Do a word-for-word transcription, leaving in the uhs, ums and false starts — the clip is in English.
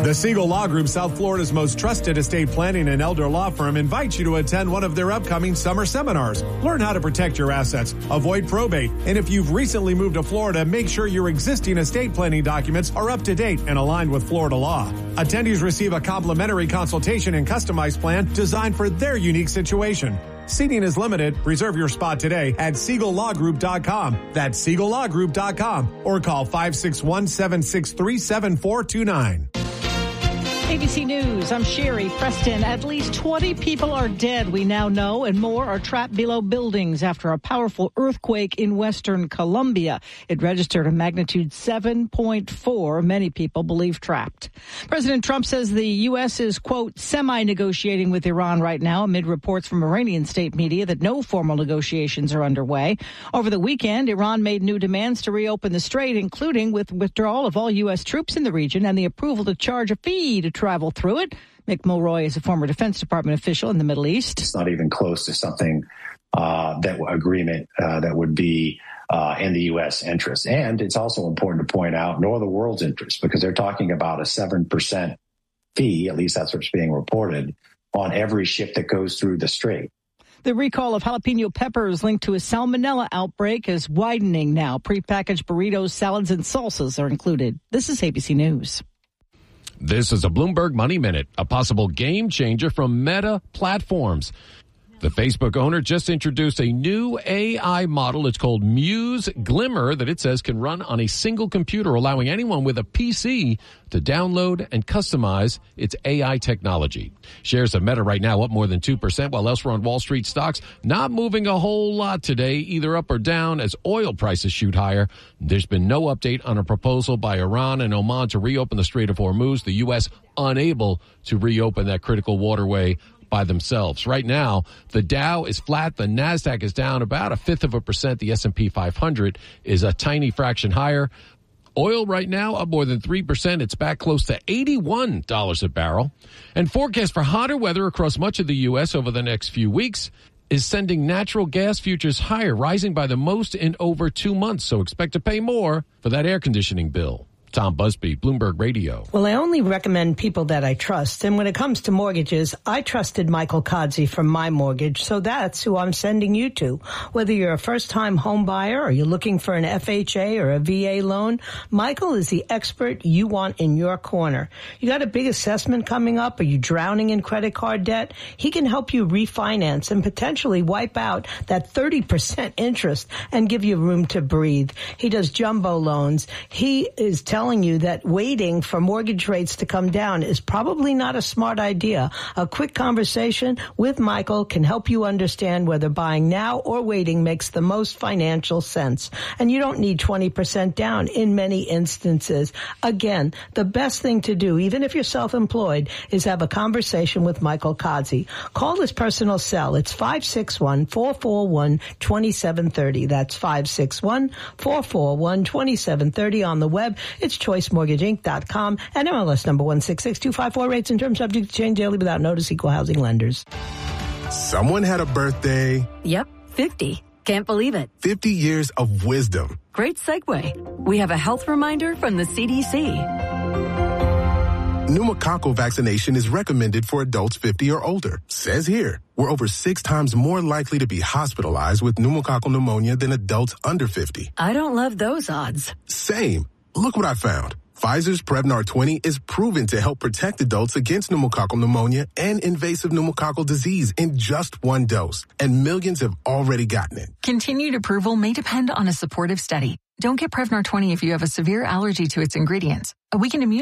The Siegel Law Group, South Florida's most trusted estate planning and elder law firm, invites you to attend one of their upcoming summer seminars. Learn how to protect your assets, avoid probate, and if you've recently moved to Florida, make sure your existing estate planning documents are up to date and aligned with Florida law. Attendees receive a complimentary consultation and customized plan designed for their unique situation. Seating is limited. Reserve your spot today at Siegel Law Group dot com. That's Siegel Law Group dot com or call five six one, seven six three, seven four two nine. A B C News, I'm Sherry Preston. At least twenty people are dead, we now know, and more are trapped below buildings after a powerful earthquake in western Colombia. It registered a magnitude seven point four. Many people believe trapped. President Trump says the U S is, quote, semi-negotiating with Iran right now amid reports from Iranian state media that no formal negotiations are underway. Over the weekend, Iran made new demands to reopen the strait, including with withdrawal of all U S troops in the region and the approval to charge a fee to travel through it. Mick Mulroy is a former Defense Department official in the Middle East. It's not even close to something uh, that agreement uh, that would be uh, in the U S interest. And it's also important to point out, nor the world's interest, because they're talking about a seven percent fee, at least that's what's being reported, on every ship that goes through the strait. The recall of jalapeno peppers linked to a salmonella outbreak is widening now. Prepackaged burritos, salads, and salsas are included. This is A B C News. This is a Bloomberg Money Minute, a possible game changer from Meta Platforms. The Facebook owner just introduced a new A I model. It's called Muse Glimmer that it says can run on a single computer, allowing anyone with a P C to download and customize its A I technology. Shares of Meta right now up more than two percent, while elsewhere on Wall Street, stocks not moving a whole lot today, either up or down as oil prices shoot higher. There's been no update on a proposal by Iran and Oman to reopen the Strait of Hormuz, the U S unable to reopen that critical waterway by themselves. Right now, the Dow is flat. The NASDAQ is down about a fifth of a percent. The S and P five hundred is a tiny fraction higher. Oil right now up more than three percent. It's back close to eighty-one dollars a barrel. And forecast for hotter weather across much of the U S over the next few weeks is sending natural gas futures higher, rising by the most in over two months. So expect to pay more for that air conditioning bill. Tom Busby, Bloomberg Radio. Well, I only recommend people that I trust. And when it comes to mortgages, I trusted Michael Kodzie from My Mortgage. So that's who I'm sending you to. Whether you're a first-time home buyer or you're looking for an F H A or a V A loan, Michael is the expert you want in your corner. You got a big assessment coming up? Are you drowning in credit card debt? He can help you refinance and potentially wipe out that thirty percent interest and give you room to breathe. He does jumbo loans. He is telling you that waiting for mortgage rates to come down is probably not a smart idea. A quick conversation with Michael can help you understand whether buying now or waiting makes the most financial sense. And you don't need twenty percent down in many instances. Again, the best thing to do, even if you're self-employed, is have a conversation with Michael Kodzie. Call his personal cell. It's five six one, four four one, two seven three zero. That's five six one, four four one, two seven three zero on the web. It's choice mortgage inc dot com and M L S number one six six two five four. Rates and terms subject to change daily without notice. Equal housing lenders. Someone had a birthday. Yep, fifty. Can't believe it. fifty years of wisdom. Great segue. We have a health reminder from the C D C. Pneumococcal vaccination is recommended for adults fifty or older. Says here, we're over six times more likely to be hospitalized with pneumococcal pneumonia than adults under fifty. I don't love those odds. Same. Look what I found. Pfizer's Prevnar twenty is proven to help protect adults against pneumococcal pneumonia and invasive pneumococcal disease in just one dose. And millions have already gotten it. Continued approval may depend on a supportive study. Don't get Prevnar twenty if you have a severe allergy to its ingredients. A weakened immune